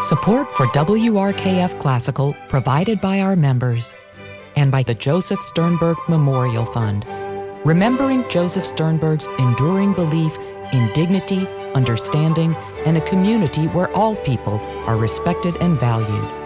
Support for WRKF Classical provided by our members and by the Joseph Sternberg Memorial Fund, remembering Joseph Sternberg's enduring belief in dignity, understanding, and a community where all people are respected and valued.